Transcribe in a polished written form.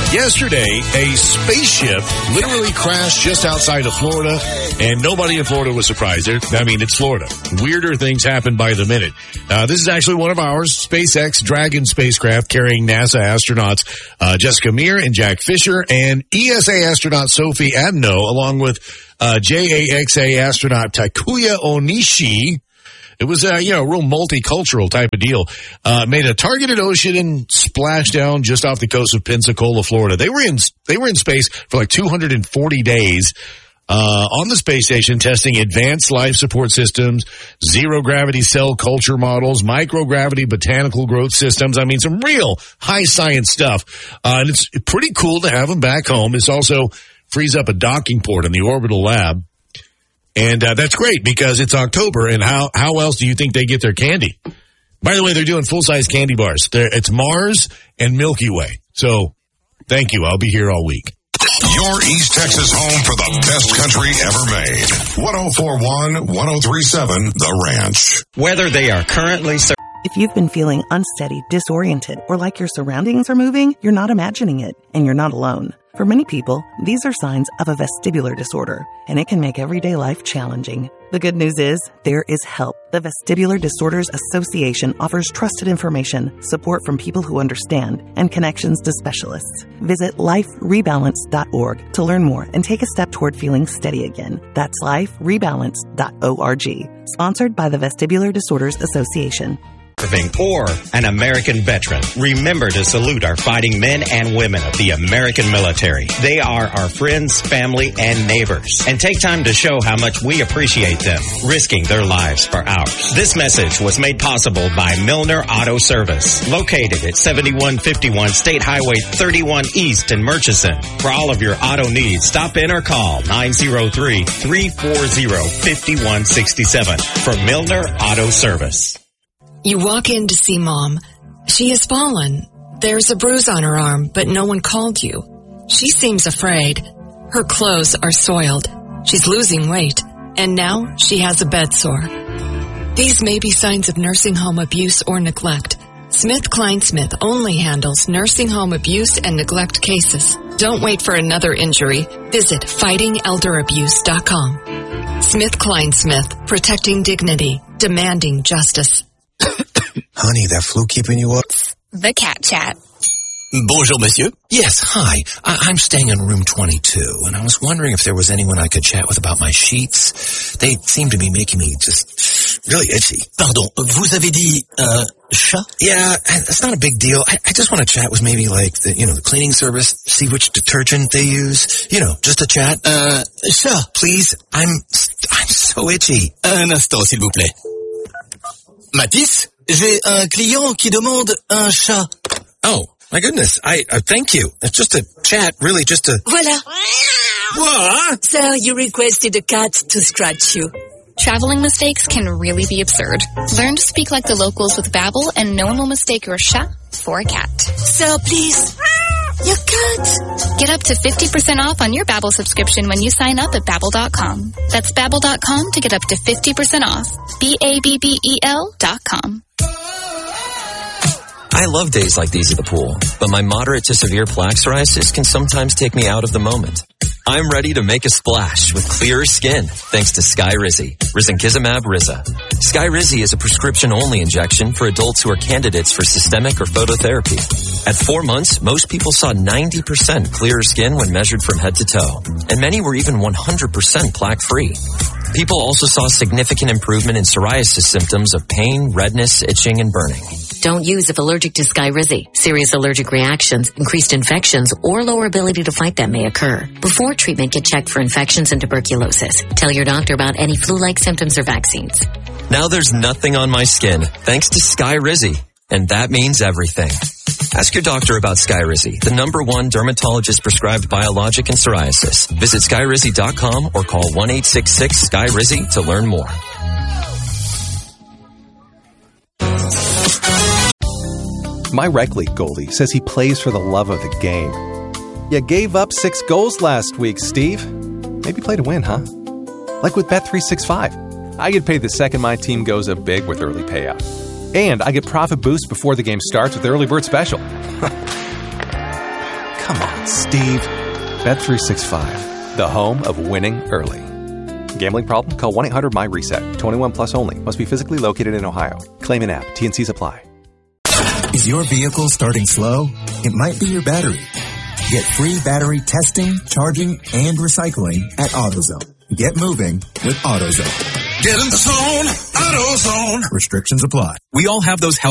Yesterday, a spaceship literally crashed just outside of Florida, and nobody in Florida was surprised. I mean, it's Florida. Weirder things happen by the minute. This is actually one of ours, SpaceX Dragon spacecraft carrying NASA astronauts Jessica Meir and Jack Fisher, and ESA astronaut Sophie Adno, along with JAXA astronaut Takuya Onishi. It was a, real multicultural type of deal. Made a targeted ocean splashdown just off the coast of Pensacola, Florida. They were in space for like 240 days, on the space station, testing advanced life support systems, zero gravity cell culture models, microgravity botanical growth systems. I mean, some real high science stuff. And it's pretty cool to have them back home. This also frees up a docking port in the orbital lab. And that's great because it's October, and how else do you think they get their candy? By the way, they're doing full-size candy bars. It's Mars and Milky Way. So, thank you. I'll be here all week. Your East Texas home for the best country ever made. 104.1, 103.7, The Ranch. Whether they are currently... If you've been feeling unsteady, disoriented, or like your surroundings are moving, you're not imagining it, and you're not alone. For many people, these are signs of a vestibular disorder, and it can make everyday life challenging. The good news is, there is help. The Vestibular Disorders Association offers trusted information, support from people who understand, and connections to specialists. Visit liferebalance.org to learn more and take a step toward feeling steady again. That's liferebalance.org. Sponsored by the Vestibular Disorders Association. Or an American veteran. Remember to salute our fighting men and women of the American military. They are our friends, family, and neighbors. And take time to show how much we appreciate them, risking their lives for ours. This message was made possible by Milner Auto Service, located at 7151 State Highway 31 East in Murchison. For all of your auto needs, stop in or call 903-340-5167 for Milner Auto Service. You walk in to see Mom. She has fallen. There's a bruise on her arm, but no one called you. She seems afraid. Her clothes are soiled. She's losing weight, and now she has a bed sore. These may be signs of nursing home abuse or neglect. SmithKline Smith only handles nursing home abuse and neglect cases. Don't wait for another injury. Visit fightingelderabuse.com. SmithKline Smith, protecting dignity, demanding justice. Honey, that flu keeping you up? The cat chat. Bonjour, monsieur. Yes, hi. I'm staying in room 22, and I was wondering if there was anyone I could chat with about my sheets. They seem to be making me just really itchy. Pardon, vous avez dit, chat? Yeah, it's not a big deal. I just want to chat with maybe like the cleaning service, see which detergent they use. Just a chat. Chat. Please, I'm so itchy. Un instant, s'il vous plaît. Mathis, j'ai un client qui demande un chat. Oh, my goodness. I thank you. It's just a chat, really just a... Voilà. What? So you requested a cat to scratch you. Traveling mistakes can really be absurd. Learn to speak like the locals with Babbel, and no one will mistake your chat for a cat. So please, your cat. Get up to 50% off on your Babbel subscription when you sign up at Babbel.com. That's Babbel.com to get up to 50% off. Babbel.com. I love days like these at the pool, but my moderate to severe plaque psoriasis can sometimes take me out of the moment. I'm ready to make a splash with clearer skin thanks to Skyrizi, Risankizumab Riza. Skyrizi is a prescription-only injection for adults who are candidates for systemic or phototherapy. At 4 months, most people saw 90% clearer skin when measured from head to toe, and many were even 100% plaque-free. People also saw significant improvement in psoriasis symptoms of pain, redness, itching, and burning. Don't use if allergic to Skyrizi. Serious allergic reactions, increased infections, or lower ability to fight them may occur. Before treatment, get checked for infections and tuberculosis. Tell your doctor about any flu-like symptoms or vaccines. Now there's nothing on my skin thanks to Skyrizi, and that means everything. Ask your doctor about Skyrizi, the #1 dermatologist-prescribed biologic in psoriasis. Visit Skyrizi.com or call 1-866-SKYRIZI to learn more. My rec league goalie says he plays for the love of the game. You gave up 6 goals last week, Steve. Maybe play to win, huh? Like with Bet365. I get paid the second my team goes up big with early payout. And I get profit boost before the game starts with Early Bird Special. Come on, Steve. Bet365, the home of winning early. Gambling problem? Call 1-800-MY-RESET. 21 plus only. Must be physically located in Ohio. Claim in app. T&Cs apply. Is your vehicle starting slow? It might be your battery. Get free battery testing, charging, and recycling at AutoZone. Get moving with AutoZone. Get in the zone, AutoZone. Restrictions apply. We all have those